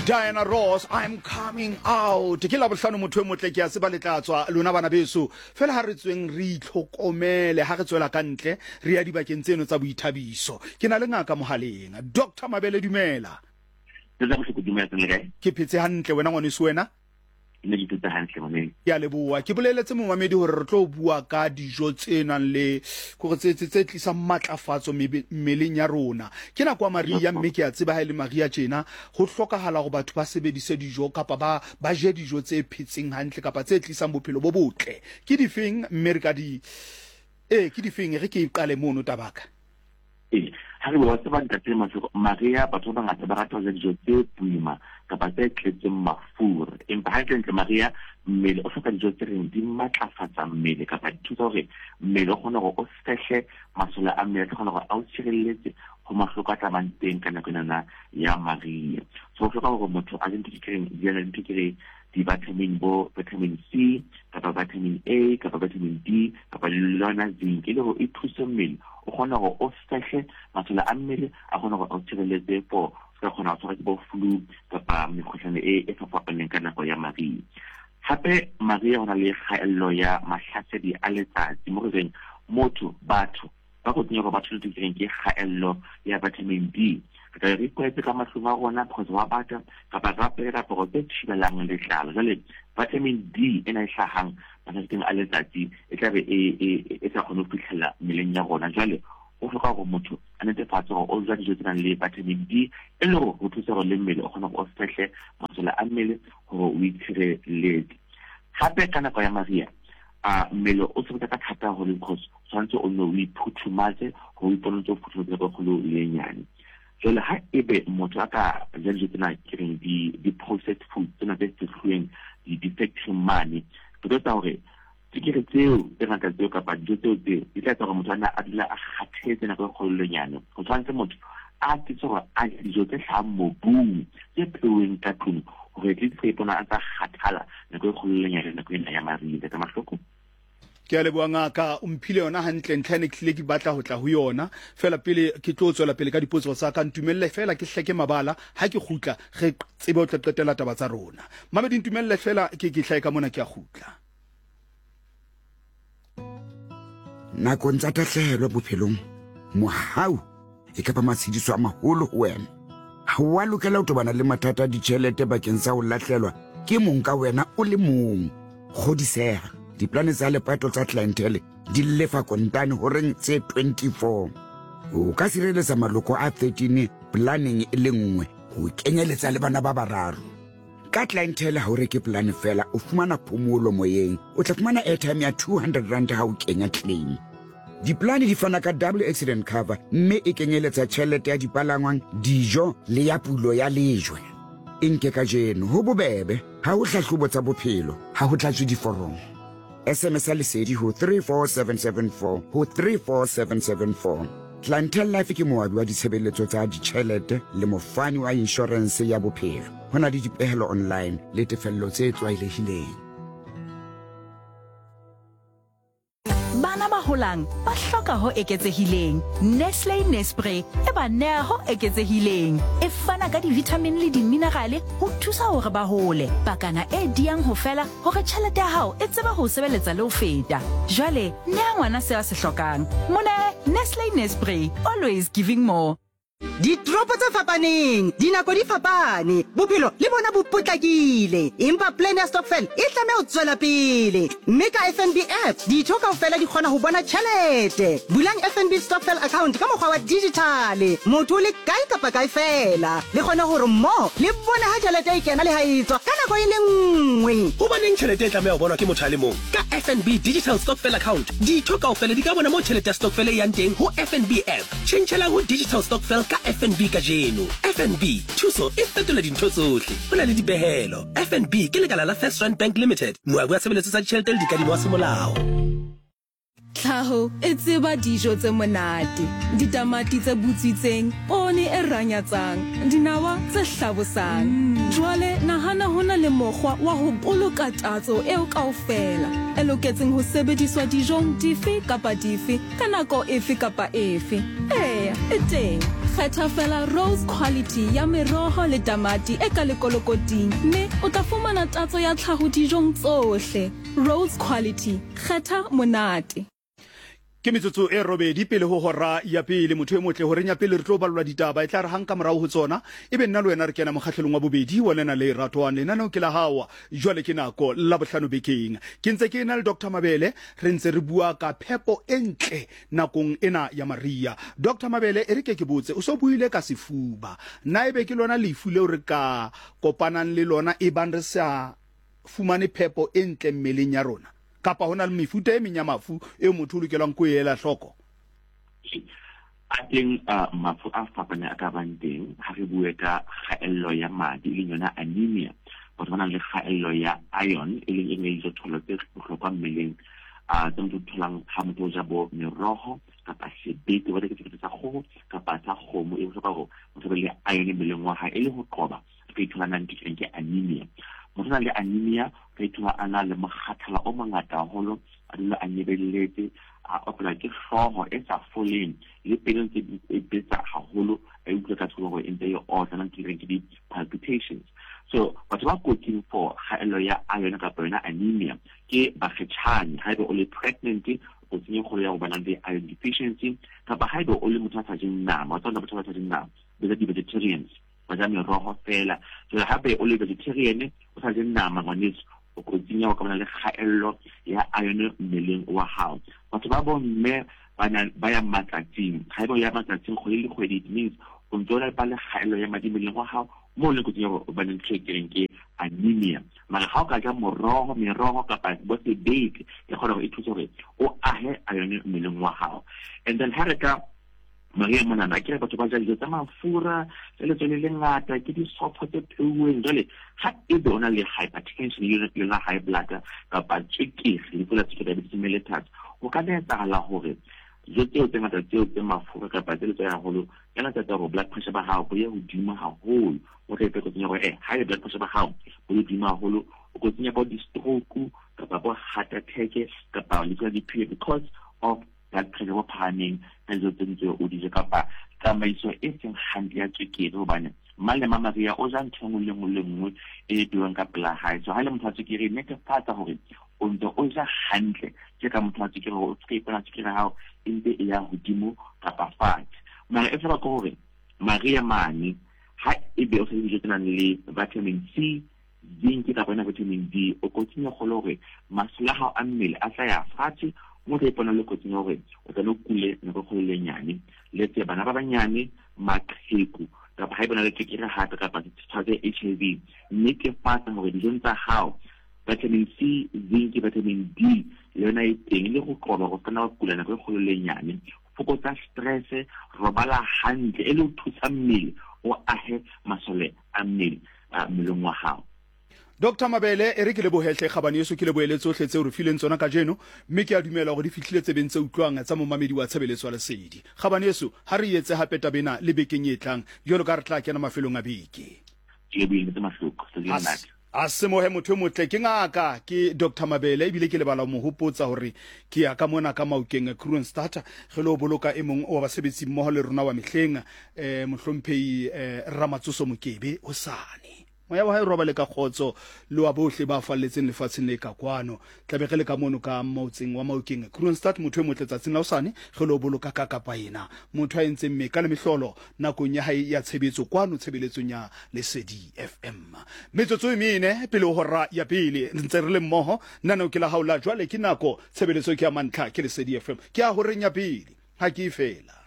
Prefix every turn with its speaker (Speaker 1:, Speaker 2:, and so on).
Speaker 1: Diana Ross, I'm coming out. Ke la bohlano motho e motle ke a tseba le tla tswa lona bana beso. Fela ha re tsweng re itlhokomele ha re tswela kantle re ya dibakeng tseno tsa boithabiso. Ke na le ngaka mohaleng. Dr. Mabele dumela. Ke phetse hantle wena ngwaneso wena?
Speaker 2: Ne ke tsa hantle mane.
Speaker 1: Ya leboa ke boleletse momamedi hore re tlo bua ka dijo tse nang le gore tse tlisa matlafatso mmeleng ya rona. Ke na kwa Maria mme ke a tseba ha ile Maria tjena ho hlokahala go batho ba sebedise dijo kapa ba je dijo tse phetseng hantle kapa tse tlisang bophelo bo botle. Ke difeng mme re ka di ke difeng re ke iqale mono tabaka.
Speaker 2: Ha re bua tseba ntate Maria batho ba ngata ba rata ho ja dijo tse boima kapa tse tletseng mafura empa ha ke Maria mmele o hloka dijo tse reng di matlafatsa mmele kapa di thusa hore mmele o kgona go o sehle masole a mmele o kgona go a o tshireletse go mahloko a tlamang teng ka nako ena ya Maria. So o hloka gore motho a lente ke di-vitamin vitamin C kapa vitamin A kapa vitamin D kapa lona zinc le go e thusa mmele o kgona go o sehle masole a mmele a kgona go o tshireletse po ka kgona go tshwara ke bo flu kapa mekgohlane e fapaneng ka nako ya Maria. Hape Maria hona le kgaello ya mahlasedi a letsatsi mo reng motho batho ba go tsenya go batho le tseng ke kgaello ya vitamin D ka re ikwetse ka mahloma rona because wa bata kapa gape raporo tse thibelang letlalo jale vitamin D ena e hlahang mahlasedi a letsatsi e tla be e sa kgone go fitlhela meleng ya rona jale o hloka go motho a netefatsa gore o ja dijo tse nang le vitamin D e le go thusa go le mmele o kgona go sehle masole a mmele gore o itshireletse. Hape ka nako ya Maria mmele o sebetsa ka thata go le because tshwanetse o nne o iphuthumatse go iponetse o phuthumatse ka kgolo le nyane. Jole ha ebe motho a ka ja dijo tsena ke reng di-processed food tsena tse tsehlweng di-defective money ke tsa gore tikere tseo tse ngata tseo kapa dijo tseo di tla etsa gore motho a dula a kgathetse nako e kgolo le nyane go tshwanetse motho a tse gore a dijo tse hlahang mobung tse pheuweng ka tlung gore ke se ipona a tsa kgathala nako e kgolo le nyane nako ena ya Maria ka mahloko.
Speaker 1: Ke a leboa ngaka o mphile yona hantle ntlhane ke tlile ke batla ho tla ho yona fela pele ke tlo tswela pele ka dipotso tsa ka ntumelle fela ke hleke mabala ha ke khutla re tsebe o tla qetela taba tsa rona mamedi ntumelle fela ke hlae ka mona ke a khutla.
Speaker 3: Nakong tsa tahlehelo bophelong mohau e ka ba matshediso a maholo ho wena ha wa lokela ho tobana le mathata a ditjhelete bakeng sa ho lahlelwa ke mong ka wena o le mong kgodiseha diplane tsa lepato tsa clientele di lefa kontane ho reng tse 24 o ka sireletsa maloko a 13 planning e le nngwe ho kenyeletsa le bana ba bararo ka clientele ha o reke plan fela o fumana phomolo moyeng o tla fumana airtime ya 200 rand ha o kenya claim. Diplane di fana ka double accident cover mme e kenyeletsa tjhelete ya dipalangwang dijo le ya pulo ya lejwe inke ka jeno ho bobebe ha o hlahlobo tsa bophelo ha ho tlatswe diforomo SMS lesedi ho 34774 ho 34774 Clientele Life ke moabi wa ditshebeletso tsa ditjhelete le mofani wa insurance ya bophelo hona le dipehelo online le tefello tse tlwaelehileng.
Speaker 4: Bana ba holang ba hloka ho eketsehileng. Nestlé Nespray e ba nea ho eketsehileng. E fana ka di-vitamin le di-minerale ho thusa hore ba hole. Pakana e diang ho fela hore tjhelete ya hao e tseba ho sebeletsa le ho feta. Jwale nea ngwana se a se hlokang. Mona Nestlé Nespray, always giving more.
Speaker 5: Ditropo tsa fapaneng dinako di fapane bophelo le bona bo potlakile empa plan ya stokvel e tlame ho tswela pele mme ka FNB app ditho kaofela di kgona ho bona tjhelete bulang FNB stokvel account ka mokgwa wa digital motho le kae kapa kae fela le kgona hore mo le bona ha tjhelete e kena le ha e tswa ka nako e le nngwe
Speaker 6: ho baneng tjhelete e tlame ho bonwa ke motho a le mong ka FNB digital stokvel account ditho kaofela di ka bona mo tjhelete ya stokvel e yang teng ho FNB app tjhentjhela ho digital stokvel ka FNB ka jeno. FNB thuso e fetola dintho tsohle ho na le dipehelo. FNB ke lekala la First Rand Bank Limited moabi wa tshebeletso tsa ditjhelete le dikadimo wa semolao.
Speaker 7: tlhaho e tseba dijo tse monate, ditamati tse butswitseng, poone e ranyatsang, dinawa tse hlabosang. Jwale nahana hona le mokgwa wa ho boloka tatso eo kaofela e loketseng ho sebediswa dijong dife kapa dife ka nako efe kapa efe. Eya, e teng. Kgetha fela Rose Quality ya meroho le tamati e ka lekolokoting, mme o tla fumana tatso ya tlhaho dijong tsohle. Rose Quality, kgetha monate.
Speaker 1: Ke metsotso e robedi pele ho hora ya pele motho e motle hore nya pele re tlo balwa ditaba e tla re hang ka morao ho tsona ebe nna le wena re kena mokgahlelong wa bobedi wa lena le ratwane nana o ke la hawa jwale ke nako la bohlano bekeng ke ntse ke na le Dr Mabele re ntse re bua ka phepo entle nakong ena ya Maria. Dr Mabele e re ke botse o so buile ka sefuba na ebe ke lona lefu le re ka kopanang le lona e bang re sa fumane phepo entle mmeleng ya rona kapa hona le mefuta e meng ya mafu e motho o lokelang go ela hloko?
Speaker 2: A teng mafu a fapane a ka bang teng ha re bue ka kgaello ya madi le yona anemia batho ba nang le kgaello ya iron e leng e nngwe tholo tse bohlokwa mmeleng tse motho tholang ha motho o ja bo meroho kapa sebete wa diketso tsa kgoho kapa tsa kgomo e bohlokwa go motho ba le iron mmeleng wa hae e le ho qoba re ithola nang ke anemia. Motho na le anemia ka ithola ana le mokgathala o mongata haholo a dula a nyebelletse a opela ke hloho e sa foleng le pelo tse e betsa haholo e utlwa ka tshogo e ntse e otla nang ke di palpitations. So batho ba kotsing for kgaello ya iron ka yona anemia ke bakgetshane haebe o le pregnant o tsenya kgolo ya go bana le iron deficiency kapa haebe o le motho a sa jeng nama o tsona batho ba sa jeng nama be di vegetarians ba ja meroho fela. So hape o le vegetarian o sa jeng nama ngwaneso o kotsing ya go bana le kgaello ya iron mmeleng wa hao. Batho ba bomme ba ya matsatsing haebe o ya matsatsing kgwedi le kgwedi it means o ntse o ba le kgaello ya madi mmeleng wa hao mo le kotsing ya go bana le ke anemia. Mara ha o ka ja meroho kapa bo sebete e kgona go e thusa gore o ahe iron mmeleng wa hao. And then ha re ka Maria monana ke batho ba ja dijo tsa mafura le le ngata ke di sopho tse pheuweng jwale ha e bona le hypertension le la high blood kapa tswekere le pula tse diabetes mellitus o ka le tsala hore jo tse ngata tse mafura kapa tse tsa haholo yana tsa go blood pressure ba hao bo ye hodimo haholo o re peko tsenya gore high blood pressure ba hao bo hodimo haholo o go tsenya bo di stroke kapa bo heart attack kapa le tsa di because of blood pressure wa phahameng ka jo tse o di kapa tsamaiso e seng hantle ya tswekere hobane male Maria o ja ntho le nngwe e diwang ka pela hae. So ha le motho a tswekere netefatsa hore o ntse o ja hantle ke ka motho a tswekere o tse ipona tswekere hao e ntse e ya hodimo kapa fatshe. Mara e fela ka hore Maria mane ha e be o se dijo tsenang le vitamin C zinc kapa na vitamin D o kotsenya kgolo hore masela hao a mmele a tla ya fatshe mo re ipona le kotseng hore o tla no kule ne go le nyane le tse bana ba banyane maqheku kapa ha ibona le tswekere hata kapa tshware HIV mme ke fata hore dijo tsa hao vitamin C zinc vitamin D le yona e teng le go qoba go tsena go kula ne go le nyane fokotsa stress robala hantle e le o thusa mmele o ahe masole a mmele mmeleng wa hao.
Speaker 1: Dr Mabele e re ke le bohetle kgabane yeso ke le boeletso hle tse o re fileng tsona ka jeno mme ke a dumela gore di fihlile tse bentse utlwang tsa momamedi wa tshebeletso wa lesedi. Kgabane yeso ha re etse hape tabena le bekeng e tlang jalo ka re tla kena mafelong a beke.
Speaker 2: Ke buile tse mahloko se le nna
Speaker 1: a se mohe motho motle ke ngaka ke Dr Mabele e bile ke le bala mo hopotsa hore ke ya ka mona ka Maokeng Kroonstad ge lo boloka e mong o ba sebetsi mmoho le rona wa mehleng mohlomphei Ramatsoso Mokebe o sane moya wa hae roba le ka khotso le wa bohle ba falletseng lefatsheng le ka kwano tlabe le ka mono ka Mautseng wa Maokeng Kroonstad motho e motle tsatsing la usane ge lo boloka ka kapa ena motho a entseng me ka le mehlolo nakong ya hae ya tshebetso kwano tshebeletsong ya Lesedi FM metsotso e mene pele ho hora ya pele ntse re le mmoho nna o ke la haula jwale ke nako tshebeletsong ke ya mantla ke Lesedi FM ke a ho renya pele ha ke fela